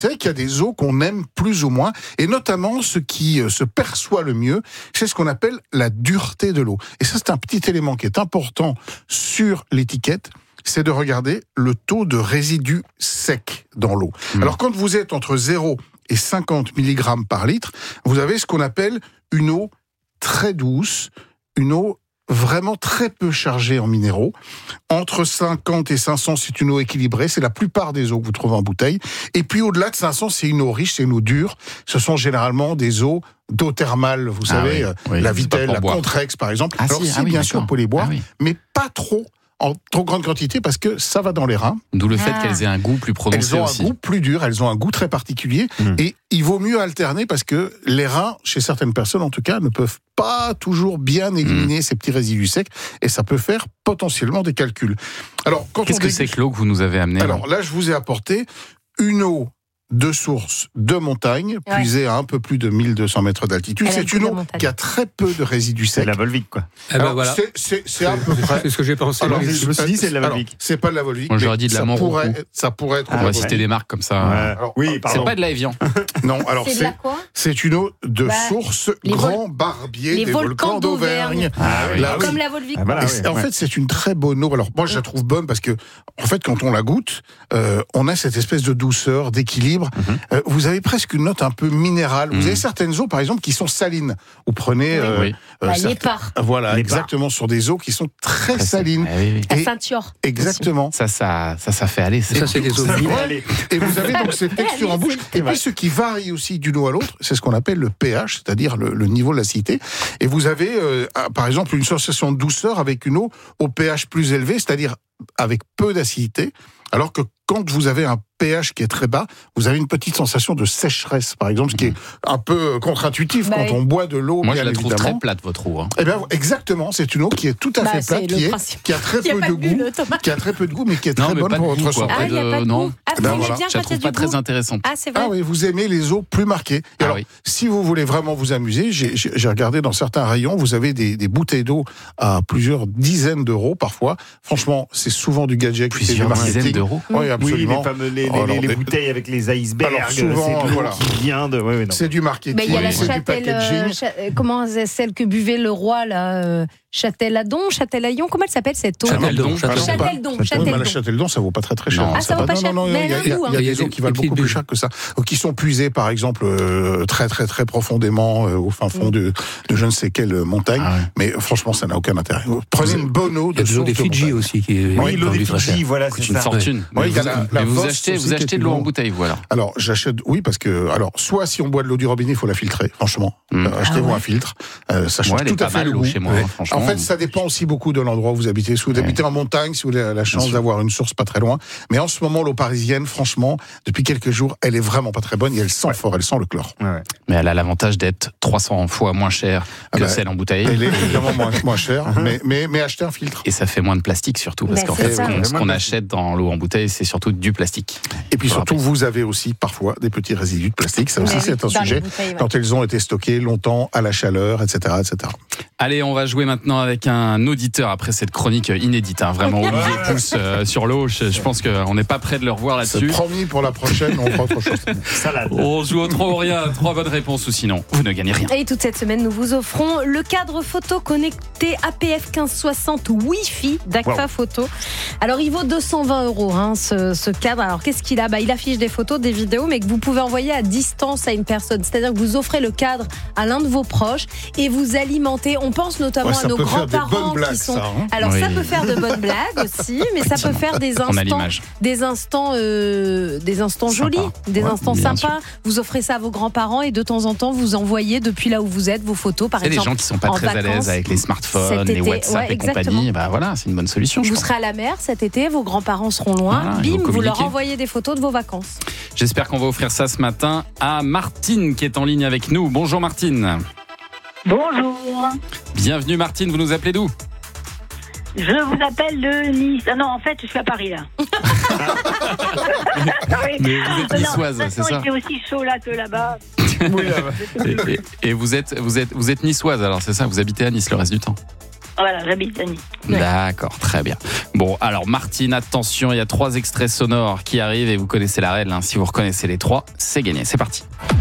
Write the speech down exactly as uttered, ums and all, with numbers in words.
C'est vrai qu'il y a des eaux qu'on aime plus ou moins, et notamment ce qui euh, se perçoit le mieux, c'est ce qu'on appelle la dureté de l'eau. Et ça, c'est un petit élément qui est important sur l'étiquette, c'est de regarder le taux de résidus secs dans l'eau. Mmh. Alors, quand vous êtes entre zéro et cinquante milligrammes par litre, vous avez ce qu'on appelle une eau très douce, une eau vraiment très peu chargée en minéraux. Entre cinquante et cinq cents, c'est une eau équilibrée. C'est la plupart des eaux que vous trouvez en bouteille. Et puis au-delà de cinq cents, c'est une eau riche, c'est une eau dure. Ce sont généralement des eaux d'eau thermale, vous ah savez, oui, oui, la Vittel, la boire. Contrex par exemple. Ah Alors si, si, ah oui, bien d'accord. sûr, on peut les boire, ah oui. mais pas trop en trop grande quantité parce que ça va dans les reins. D'où le fait Ah. qu'elles aient un goût plus prononcé Elles ont aussi. un goût plus dur, elles ont un goût très particulier mmh. et il vaut mieux alterner parce que les reins, chez certaines personnes en tout cas, ne peuvent pas toujours bien éliminer mmh. ces petits résidus secs et ça peut faire potentiellement des calculs. Alors, quand Qu'est-ce on que dég... c'est que l'eau que vous nous avez amenée? Alors là, je vous ai apporté une eau de source de montagne, ouais. puisée à un peu plus de mille deux cents mètres d'altitude. Elle c'est une eau qui a très peu de résidus secs. C'est la Volvic, quoi. Eh ben voilà. c'est, c'est, c'est à peu près. C'est ce que j'ai pensé. Alors, je me suis dit, c'est de la Volvic. Alors, c'est pas de la Volvic. Moi, j'aurais dit de la Montrouge. Ça pourrait être. On va citer des marques comme ça. Ouais. Alors, oui, pardon. C'est pas de la Evian. Non, alors c'est, c'est, de la quoi c'est une eau de bah, source Grand vol- Barbier les des volcans, volcans d'Auvergne. d'Auvergne. Ah, oui. Là, comme oui. la Volvic. Ah, voilà, oui, en ouais. fait, c'est une très bonne eau. Alors, moi, je la trouve bonne parce que, en fait, quand on la goûte, euh, on a cette espèce de douceur, d'équilibre. Mm-hmm. Euh, vous avez presque une note un peu minérale. Mmh. Vous avez certaines eaux, par exemple, qui sont salines. Vous prenez... Oui. Euh, oui. euh, bah, certains... L'épar. Voilà, l'épar. exactement, sur des eaux qui sont très, très salines. Ah, oui, oui. La ceinture. Exactement. Ça, ça, ça, ça fait aller. C'est ça, c'est des eaux minérales. Et vous avez donc cette texture en bouche. Et puis, ce qui varie aussi d'une eau à l'autre, c'est ce qu'on appelle le pH, c'est-à-dire le, le niveau de l'acidité. Et vous avez, euh, par exemple, une sensation de douceur avec une eau au pH plus élevé, c'est-à-dire avec peu d'acidité, alors que quand vous avez un pH qui est très bas, vous avez une petite sensation de sécheresse, par exemple, ce qui est un peu contre-intuitif bah, quand on boit de l'eau. Moi, je la évidemment. trouve très plate, votre eau. Hein. Eh bien, exactement, c'est une eau qui est tout à bah, fait plate, qui, est, qui a très peu de goût, qui a très peu de goût, mais qui est non, très mais bonne pour votre santé. Ah, il n'y a pas de goût. Ah, vous ben aimez voilà. bien je la trouve pas très intéressante. Ah, c'est vrai. Ah oui, vous aimez les eaux plus marquées. Et ah, alors, oui. si vous voulez vraiment vous amuser, j'ai, j'ai regardé dans certains rayons, vous avez des, des bouteilles d'eau à plusieurs dizaines d'euros parfois. Franchement, c'est souvent du gadget, plusieurs du marketing. dizaines d'euros. Oui, absolument. Oui, les, fameux, les, les, alors, les, les des... bouteilles avec les icebergs. Alors souvent, c'est voilà. qui vient de. Oui, oui, non. C'est du marketing. Mais il y a la c'est Châtel, du packaging. Euh, ch- comment c'est celle que buvait le roi là euh, Châteladon, Châtelaillon, comment elle s'appelle cette eau? Châteldon. Châteldon. Châteldon. La Châteldon, ça vaut pas très très cher. Non, ah, ça vaut pas cher. Non, non, non, il y a, y a, y a des eaux qui valent beaucoup plus cher que ça, qui sont puisées par exemple euh, très très très profondément euh, au fin fond mm. de, de je ne sais quelle montagne. Ah ouais. Mais franchement, ça n'a aucun intérêt. Prenez une bonne eau de l'eau des Fidji aussi qui est. Oui, l'eau des Fidji, voilà, c'est une fortune. Mais vous achetez, vous achetez de l'eau en bouteille, voilà. Alors j'achète, oui, parce que alors soit si on boit de l'eau du robinet, il faut la filtrer. Franchement, achetez-vous un filtre. Ça change tout à fait le goût. En fait, ça dépend aussi beaucoup de l'endroit où vous habitez. Si vous ouais. habitez en montagne, si vous avez la chance d'avoir une source pas très loin. Mais en ce moment, l'eau parisienne, franchement, depuis quelques jours, elle est vraiment pas très bonne et elle sent ouais. fort, elle sent le chlore. Ouais. Mais elle a l'avantage d'être trois cents fois moins chère que ah bah, celle en bouteille. Elle est évidemment moins, moins chère, mais, mais, mais achetez un filtre. Et ça fait moins de plastique surtout, parce mais qu'en fait, ça, ce qu'on, ce qu'on achète dans l'eau en bouteille, c'est surtout du plastique. Et puis surtout, vous avez aussi parfois des petits résidus de plastique. Ça aussi, oui, c'est un sujet. Ouais. Quand elles ont été stockées longtemps à la chaleur, et cetera, et cetera. Allez, on va jouer maintenant avec un auditeur après cette chronique inédite. Hein. Vraiment, Olivier Pouls euh, sur l'eau. Je, je pense qu'on n'est pas prêt de le revoir là-dessus. C'est promis pour la prochaine, on fera autre chose. Salade. On joue au trop ou rien. Trois bonnes réponses ou sinon, vous ne gagnez rien. Et toute cette semaine, nous vous offrons le cadre photo connecté A P F quinze soixante Wi-Fi d'Agfa wow. Photo. Alors, il vaut deux cent vingt euros, hein, ce, ce cadre. Alors, qu'est-ce qu'il a? Bah, il affiche des photos, des vidéos, mais que vous pouvez envoyer à distance à une personne. C'est-à-dire que vous offrez le cadre à l'un de vos proches et vous alimentez. On pense notamment ouais, à nos grands-parents blagues, qui sont. Ça, hein. Alors, oui. ça peut faire de bonnes blagues aussi, mais ça peut faire des instants, des instants, euh, des instants jolis, sympa. des ouais, instants sympas. Sûr. Vous offrez ça à vos grands-parents et de temps en temps, vous envoyez depuis là où vous êtes vos photos, par c'est exemple. Il y a des gens qui sont pas très vacances, à l'aise avec les smartphones, les WhatsApp ouais, et compagnie. Bah voilà, c'est une bonne solution. Vous serez à la mer cet été, vos grands-parents seront loin. Voilà, bim, vous, vous leur envoyez des photos de vos vacances. J'espère qu'on va offrir ça ce matin à Martine qui est en ligne avec nous. Bonjour Martine. Bonjour. Bienvenue Martine, vous nous appelez d'où? Je vous appelle de Nice. Ah non, en fait, je suis à Paris là. Mais vous êtes niçoise, non, c'est ça? Il fait aussi chaud là que là-bas. Oui, là-bas. Et, et, et vous êtes, vous êtes, vous êtes niçoise alors, c'est ça? Vous habitez à Nice le reste du temps? Voilà, j'habite à Nice. Ouais. D'accord, très bien. Bon, alors Martine, attention, il y a trois extraits sonores qui arrivent et vous connaissez la règle. Hein. Si vous reconnaissez les trois, c'est gagné. C'est parti.